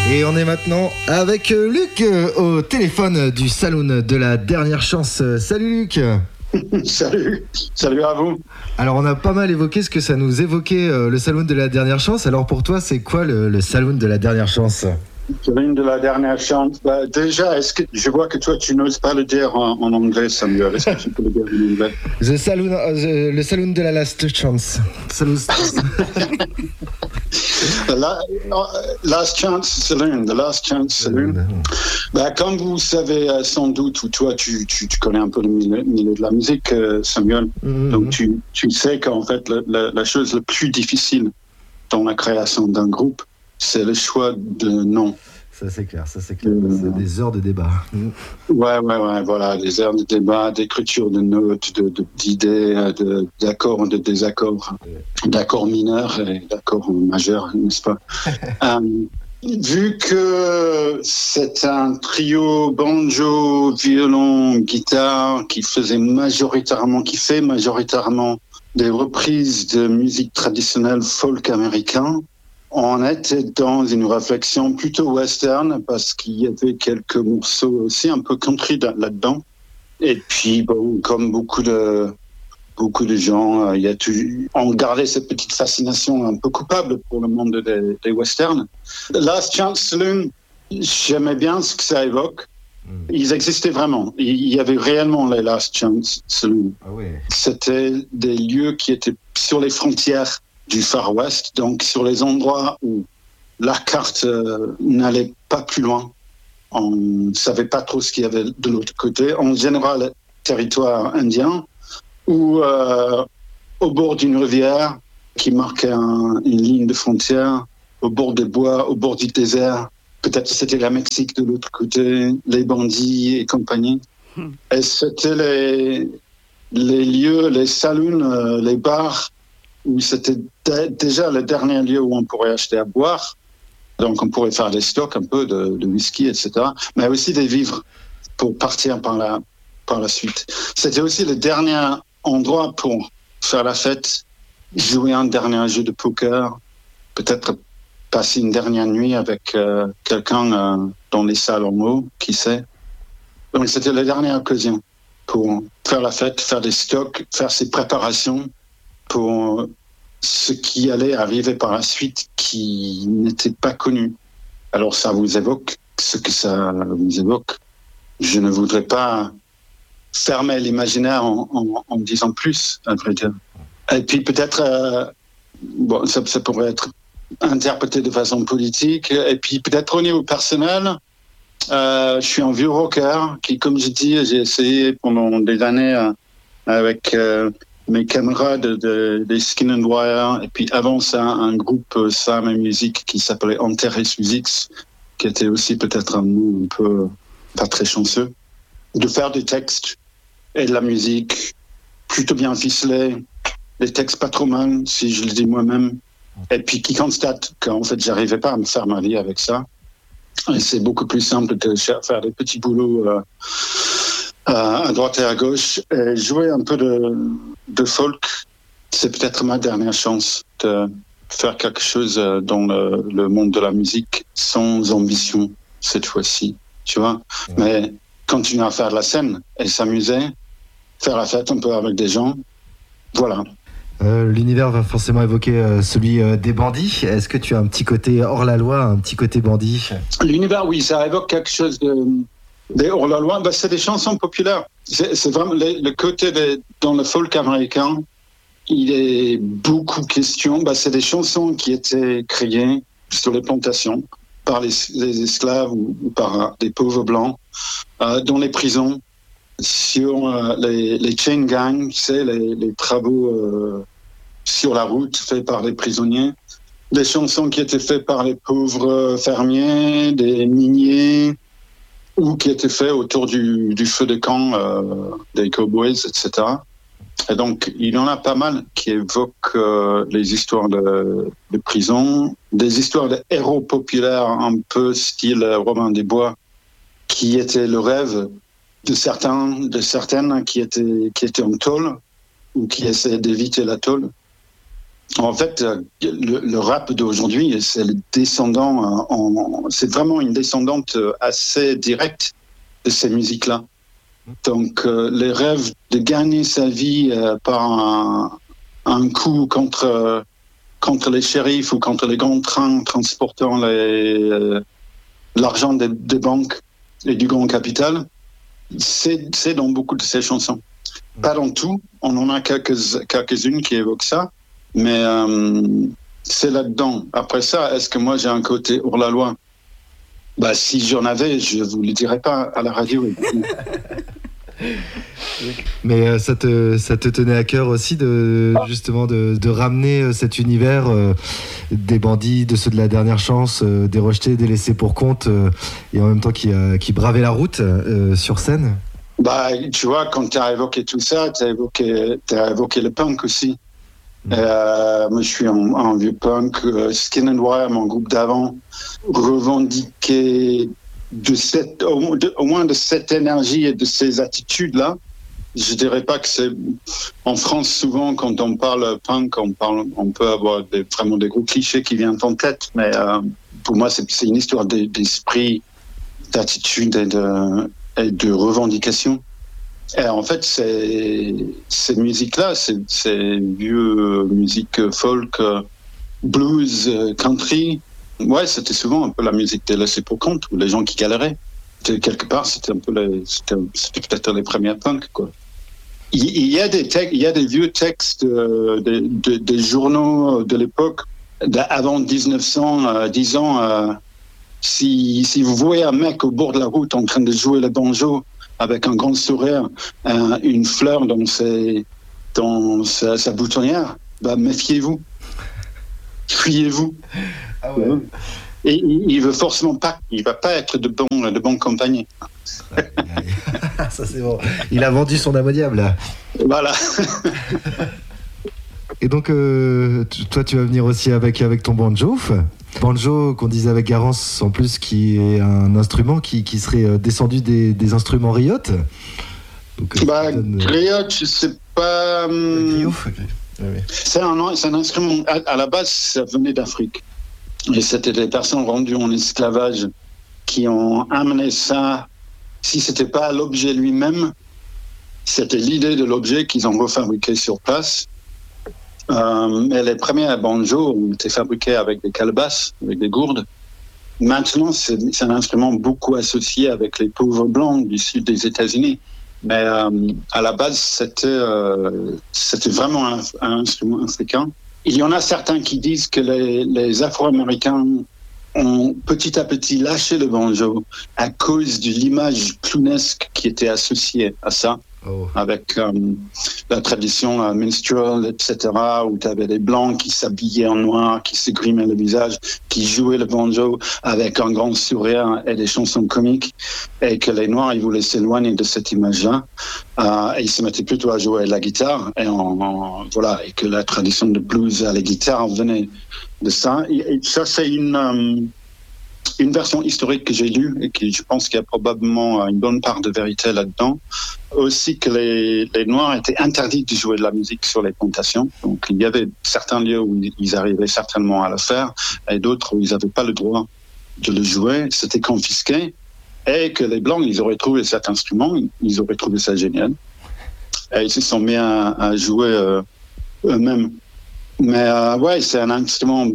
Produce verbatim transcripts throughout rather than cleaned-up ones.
Et on est maintenant avec Luc euh, au téléphone du Saloon de la dernière chance. Salut Luc. Salut, salut à vous. Alors on a pas mal évoqué ce que ça nous évoquait euh, le Saloon de la dernière chance. Alors pour toi c'est quoi le, le Saloon de la dernière chance? Le Saloon de la dernière chance. Bah, déjà, est-ce que je vois que toi tu n'oses pas le dire en, en anglais, Samuel. Est-ce que tu peux le dire en anglais? The Saloon, uh, the, le Saloon de la last chance. Saloon. La, last Chance Saloon, The Last Chance Saloon. Bah, comme vous savez euh, sans doute, ou toi tu, tu, tu connais un peu le milieu, milieu de la musique, euh, Samuel, mm-hmm. donc tu, tu sais qu'en fait la, la, la chose la plus difficile dans la création d'un groupe, c'est le choix de nom. Ça c'est clair, ça c'est clair. Euh, c'est des heures de débat. Ouais, ouais, ouais, voilà, des heures de débat, d'écriture de notes, de, de, d'idées, de, d'accords, de désaccords, d'accords mineurs et d'accords majeurs, n'est-ce pas? euh, vu que c'est un trio banjo, violon, guitare qui faisait majoritairement, qui fait majoritairement des reprises de musique traditionnelle folk américain, on était dans une réflexion plutôt western parce qu'il y avait quelques morceaux aussi un peu country là-dedans. Et puis, bon, comme beaucoup de beaucoup de gens, il y a toujours, on gardait cette petite fascination un peu coupable pour le monde des, des westerns. Last Chance Saloon, j'aimais bien ce que ça évoque. Ils existaient vraiment. Il y avait réellement les Last Chance Saloon. Ah ouais. C'était des lieux qui étaient sur les frontières du Far West, donc sur les endroits où la carte euh, n'allait pas plus loin. On ne savait pas trop ce qu'il y avait de l'autre côté. En général, territoire indien ou euh, au bord d'une rivière qui marquait un, une ligne de frontière, au bord des bois, au bord du désert. Peut-être que c'était la Mexique de l'autre côté, les bandits et compagnie. Hmm. Et c'était les, les lieux, les saloons, euh, les bars, où c'était d- déjà le dernier lieu où on pourrait acheter à boire. Donc on pourrait faire des stocks un peu de, de whisky, et cetera. Mais aussi des vivres pour partir par la, par la suite. C'était aussi le dernier endroit pour faire la fête, jouer un dernier jeu de poker, peut-être passer une dernière nuit avec euh, quelqu'un euh, dans les salles en haut, qui sait. Donc c'était la dernière occasion pour faire la fête, faire des stocks, faire ses préparations pour ce qui allait arriver par la suite qui n'était pas connu. Alors ça vous évoque ce que ça vous évoque. Je ne voudrais pas fermer l'imaginaire en, en, en disant plus, à vrai dire. Et puis peut-être, euh, bon, ça, ça pourrait être interprété de façon politique. Et puis peut-être au niveau personnel, euh, je suis un vieux rocker qui, comme je dis, j'ai essayé pendant des années euh, avec euh, mes camarades de, de, des Skin and Wire, et puis avant ça, un groupe euh, Sam et musique qui s'appelait Antares Musics, qui était aussi peut-être un mot un peu pas très chanceux, de faire des textes et de la musique plutôt bien ficelés, des textes pas trop mal, si je le dis moi-même, et puis qui constate qu'en fait, j'arrivais pas à me faire ma vie avec ça. Et c'est beaucoup plus simple de faire des petits boulots euh, à droite et à gauche. Et jouer un peu de, de folk, c'est peut-être ma dernière chance de faire quelque chose dans le, le monde de la musique sans ambition cette fois-ci, tu vois. Ouais. Mais continuer à faire de la scène et s'amuser, faire la fête un peu avec des gens, voilà. Euh, l'univers va forcément évoquer euh, celui euh, des bandits. Est-ce que tu as un petit côté hors-la-loi, un petit côté bandit? L'univers, oui, ça évoque quelque chose de, de hors-la-loi. Ben, c'est des chansons populaires. C'est, c'est vraiment le, le côté de, dans le folk américain, il est beaucoup question. Ben, c'est des chansons qui étaient créées sur les plantations par les, les esclaves ou, ou par des pauvres blancs euh, dans les prisons. Sur euh, les, les chain gangs, tu sais, les, les travaux euh, sur la route faits par les prisonniers, des chansons qui étaient faites par les pauvres fermiers, des miniers, ou qui étaient faites autour du, du feu de camp euh, des cowboys, et cetera. Et donc, il y en a pas mal qui évoquent euh, les histoires de, de prison, des histoires de héros populaires un peu style Robin des Bois, qui était le rêve de certains, de certaines qui étaient, qui étaient en tôle ou qui essayaient d'éviter la tôle. En fait, le, le rap d'aujourd'hui, c'est le descendant, en, c'est vraiment une descendante assez directe de ces musiques-là. Donc, euh, les rêves de gagner sa vie euh, par un, un coup contre, euh, contre les shérifs ou contre les grands trains transportant les, euh, l'argent des, des banques et du grand capital, c'est, c'est dans beaucoup de ces chansons. Pas dans tout, on en a quelques, quelques-unes qui évoquent ça, mais euh, c'est là-dedans. Après ça, est-ce que moi j'ai un côté hors-la-loi ? Bah, si j'en avais, je ne vous le dirais pas à la radio. Mais euh, ça, te, ça te tenait à cœur aussi de, justement de, de ramener cet univers euh, des bandits, de ceux de la dernière chance, euh, des rejetés, des laissés pour compte, euh, et en même temps qui, euh, qui bravaient la route euh, sur scène. Bah, tu vois, quand tu as évoqué tout ça, tu as évoqué, t'as évoqué le punk aussi. Mmh. Euh, moi, je suis un, un vieux punk. Euh, Skin and Wire, mon groupe d'avant, revendiquait de cette, au, de, au moins de cette énergie et de ces attitudes-là. Je dirais pas que c'est... En France, souvent, quand on parle punk, on, parle, on peut avoir des, vraiment des gros clichés qui viennent en tête, mais euh, pour moi, c'est, c'est une histoire d'esprit, d'attitude et de... et de revendication. Et en fait, c'est, ces musiques-là, c'est, c'est vieux musique folk, blues, country. Ouais, c'était souvent un peu la musique des laissés pour compte, ou les gens qui galéraient. Quelque part, c'était un peu les, c'était, c'était peut-être les premiers punks, quoi. Il, il y a des textes, il y a des vieux textes euh, des, des, des journaux de l'époque, avant dix-neuf cents, euh, dix ans. Euh, Si, si vous voyez un mec au bord de la route en train de jouer le banjo avec un grand sourire, un, une fleur dans, ses, dans sa, sa boutonnière, bah méfiez-vous. Fuyez-vous. Ah ouais. Et il veut forcément pas, il va pas être de bon, de bonne compagnie. Ça c'est bon. Il a vendu son âme au diable là. Voilà. Et donc, euh, toi, tu vas venir aussi avec, avec ton banjo. Banjo, qu'on disait avec Garance, en plus, qui est un instrument qui, qui serait descendu des, des instruments Riot. Donc, bah, donne... Riot, je sais pas... Hum... C'est, un, c'est un instrument... À, à la base, ça venait d'Afrique. Et c'était des personnes rendues en esclavage qui ont amené ça... Si c'était pas l'objet lui-même, c'était l'idée de l'objet qu'ils ont refabriqué sur place. Euh, mais les premiers banjos ont été fabriqués avec des calebasses, avec des gourdes. Maintenant, c'est, c'est un instrument beaucoup associé avec les pauvres blancs du sud des États-Unis. Mais euh, à la base, c'était, euh, c'était vraiment un, un instrument africain. Il y en a certains qui disent que les, les Afro-Américains ont petit à petit lâché le banjo à cause de l'image clownesque qui était associée à ça. Oh. Avec euh, la tradition euh, minstrel, et cetera, où tu avais des blancs qui s'habillaient en noir, qui se grimaient le visage, qui jouaient le banjo avec un grand sourire et des chansons comiques, et que les noirs, ils voulaient s'éloigner de cette image-là, euh, et ils se mettaient plutôt à jouer la guitare, et, en, en, voilà, et que la tradition de blues à la guitare venait de ça. Et, et ça, c'est une... Euh, une version historique que j'ai lue et qui, je pense qu'il y a probablement une bonne part de vérité là-dedans. Aussi que les, les Noirs étaient interdits de jouer de la musique sur les plantations. Donc il y avait certains lieux où ils arrivaient certainement à le faire et d'autres où ils n'avaient pas le droit de le jouer. C'était confisqué et que les Blancs, ils auraient trouvé cet instrument, ils auraient trouvé ça génial. Et ils se sont mis à, à jouer euh, eux-mêmes. Mais euh, ouais, c'est un instrument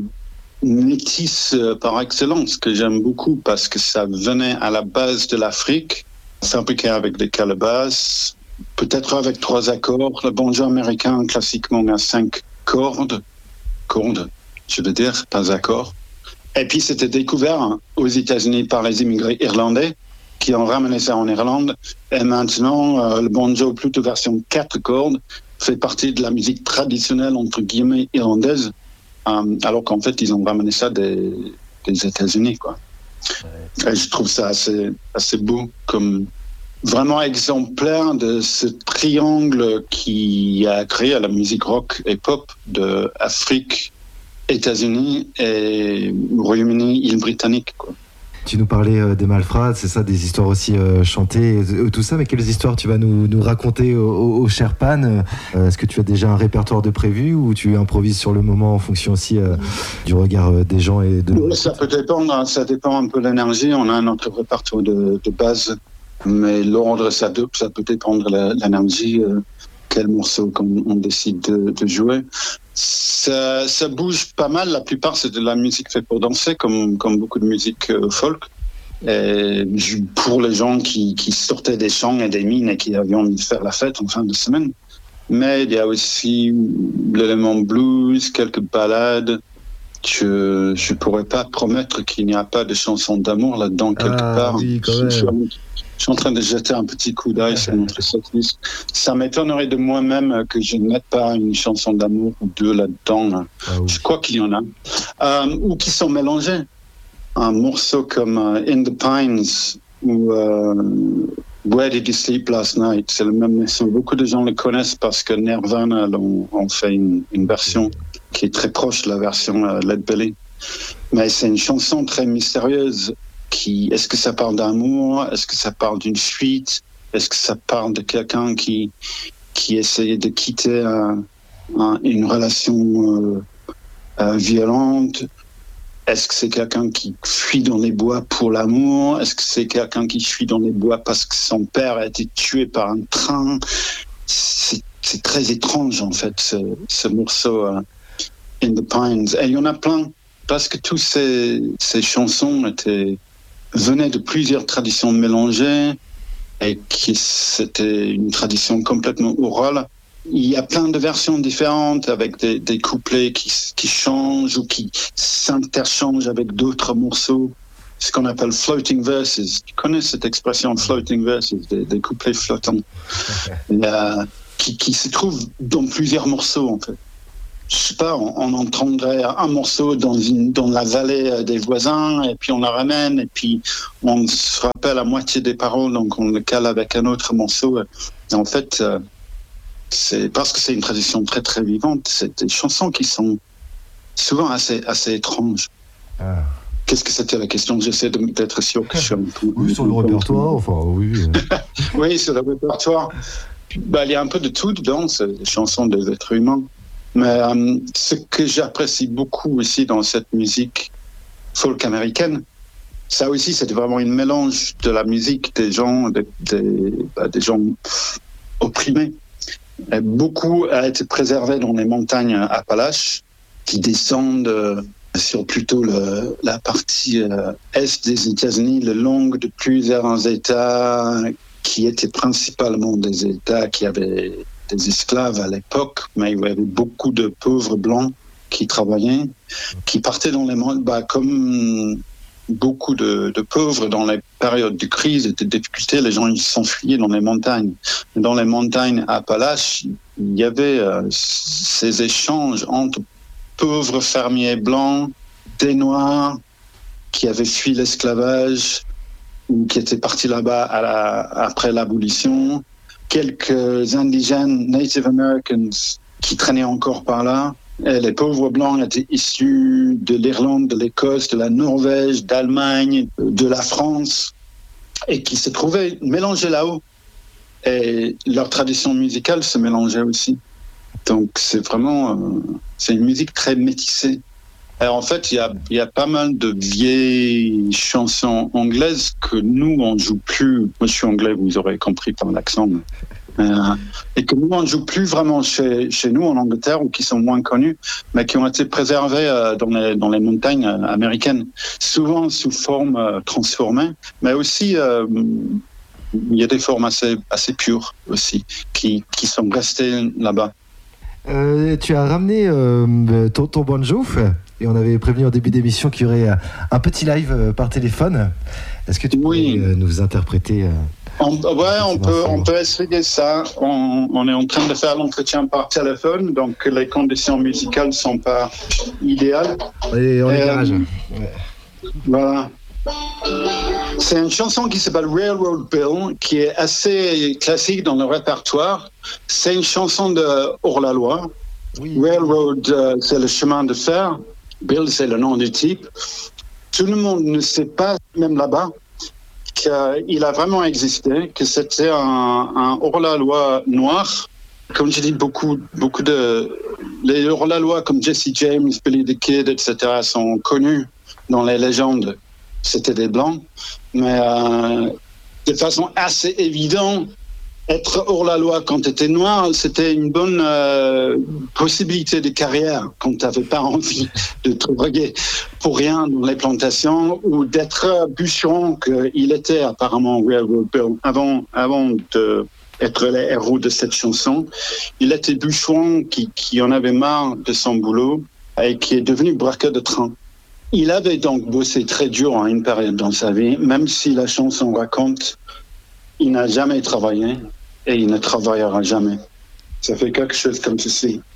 métis par excellence que j'aime beaucoup parce que ça venait à la base de l'Afrique, fabriqué avec des calebasses, peut-être avec trois accords. Le banjo américain classiquement a cinq cordes, cordes, je veux dire, pas accords. Et puis c'était découvert aux États-Unis par les immigrés irlandais qui ont ramené ça en Irlande. Et maintenant, euh, le banjo, plutôt version quatre cordes, fait partie de la musique traditionnelle entre guillemets irlandaise. Euh, alors qu'en fait, ils ont ramené ça des, des États-Unis, quoi. Ouais. Et je trouve ça assez, assez beau, comme vraiment exemplaire de ce triangle qui a créé la musique rock et pop de Afrique, États-Unis et Royaume-Uni, île britannique, quoi. Tu nous parlais euh, des malfrats, c'est ça, des histoires aussi euh, chantées, et, tout ça. Mais quelles histoires tu vas nous, nous raconter au, au, au Sherpan euh, Est-ce que tu as déjà un répertoire de prévu ou tu improvises sur le moment en fonction aussi euh, du regard euh, des gens et de... Ça peut dépendre, ça dépend un peu de l'énergie. On a notre répertoire de, de base, mais l'ordre, ça, ça peut dépendre de l'énergie. Euh, quel morceau qu'on on décide de, de jouer. Ça, ça bouge pas mal. La plupart, c'est de la musique faite pour danser, comme, comme beaucoup de musique euh, folk. Et pour les gens qui, qui sortaient des champs et des mines et qui avaient envie de faire la fête en fin de semaine. Mais il y a aussi l'élément blues, quelques ballades. Je ne pourrais pas promettre qu'il n'y a pas de chansons d'amour là-dedans quelque ah, part. Oui, quand même. Je, je suis en train de jeter un petit coup d'œil sur notre setlist. Ça m'étonnerait de moi-même que je ne mette pas une chanson d'amour ou deux là-dedans. Ah, oui. Je crois qu'il y en a. Euh, ou qui sont mélangés. Un morceau comme uh, In the Pines ou uh, Where Did You Sleep Last Night, c'est le même morceau. Beaucoup de gens le connaissent parce que Nirvana ont, ont fait une, une version qui est très proche de la version uh, Led Belly. Mais c'est une chanson très mystérieuse. Qui, est-ce que ça parle d'amour? Est-ce que ça parle d'une fuite? Est-ce que ça parle de quelqu'un qui, qui essayait de quitter un, un, une relation euh, euh, violente? Est-ce que c'est quelqu'un qui fuit dans les bois pour l'amour? Est-ce que c'est quelqu'un qui fuit dans les bois parce que son père a été tué par un train? C'est, c'est très étrange, en fait, ce, ce morceau uh, In the Pines. Et il y en a plein, parce que toutes ces, ces chansons étaient... venait de plusieurs traditions mélangées et qui c'était une tradition complètement orale. Il y a plein de versions différentes avec des, des couplets qui, qui changent ou qui s'interchangent avec d'autres morceaux, ce qu'on appelle floating verses. Tu connais cette expression floating verses, des, des couplets flottants, euh, qui, qui se trouvent dans plusieurs morceaux en fait. Je sais pas, on, on entendrait un morceau dans, une, dans la vallée des voisins et puis on la ramène et puis on se rappelle la moitié des paroles, donc on le cale avec un autre morceau. Et en fait, euh, c'est parce que c'est une tradition très très vivante, c'est des chansons qui sont souvent assez, assez étranges. Ah. Qu'est-ce que c'était la question? J'essaie de, d'être sûr que je suis un peu... Oui, sur le répertoire, enfin oui. Oui, sur le répertoire. Bah, il y a un peu de tout dedans, c'est des chansons des êtres humains. Mais euh, ce que j'apprécie beaucoup aussi dans cette musique folk américaine, ça aussi, c'est vraiment un mélange de la musique des gens, des, des, bah, des gens opprimés. Et beaucoup a été préservé dans les montagnes Appalaches, qui descendent euh, sur plutôt le, la partie euh, est des États-Unis, le long de plusieurs États qui étaient principalement des États qui avaient des esclaves à l'époque, mais il y avait beaucoup de pauvres blancs qui travaillaient, qui partaient dans les mondes, bah, comme beaucoup de, de pauvres dans les périodes de crise et de difficultés, les gens ils s'enfuyaient dans les montagnes. Dans les montagnes Appalaches, il y avait euh, ces échanges entre pauvres fermiers blancs, des noirs qui avaient fui l'esclavage ou qui étaient partis là-bas à la, après l'abolition, quelques indigènes, Native Americans, qui traînaient encore par là. Et les pauvres blancs étaient issus de l'Irlande, de l'Écosse, de la Norvège, d'Allemagne, de la France, et qui se trouvaient mélangés là-haut. Et leur tradition musicale se mélangeait aussi. Donc c'est vraiment, euh, c'est une musique très métissée. Et en fait, il y a, il y a pas mal de vieilles chansons anglaises que nous, on ne joue plus. Moi, je suis anglais, vous aurez compris par l'accent. Euh, et que nous, on ne joue plus vraiment chez, chez nous, en Angleterre, ou qui sont moins connus, mais qui ont été préservés euh, dans, les, dans les montagnes euh, américaines, souvent sous forme euh, transformée, mais aussi, euh, il y a des formes assez, assez pures aussi, qui, qui sont restées là-bas. Euh, tu as ramené euh, ton, ton banjo et on avait prévenu en début d'émission qu'il y aurait un petit live euh, par téléphone. Est-ce que tu pourrais oui. euh, nous interpréter euh, on, Ouais, on peut, on peut essayer ça. On, on est en train de faire l'entretien par téléphone, donc les conditions musicales ne sont pas idéales. Et on est garage. Euh, ouais. Voilà. C'est une chanson qui s'appelle Railroad Bill, qui est assez classique dans le répertoire. C'est une chanson de hors-la-loi. Oui. Railroad, euh, c'est le chemin de fer. Bill, c'est le nom du type. tout le monde ne sait pas, même là-bas, qu'il a vraiment existé, que c'était un, un hors-la-loi noir. Comme je dis, beaucoup, beaucoup de... Les hors-la-loi comme Jesse James, Billy the Kid, et cetera sont connus dans les légendes. C'était des Blancs. Mais euh, de façon assez évidente, être hors-la-loi quand tu étais noir, c'était une bonne euh, possibilité de carrière quand tu n'avais pas envie de travailler pour rien dans les plantations ou d'être bûcheron, qu'il était apparemment Railroad Bill avant, avant de... être les héros de cette chanson. Il était bûcheron qui, qui en avait marre de son boulot et qui est devenu braqueur de train. Il avait donc bossé très dur à une période dans sa vie, même si la chanson raconte il n'a jamais travaillé et il ne travaillera jamais. Ça fait quelque chose comme ceci.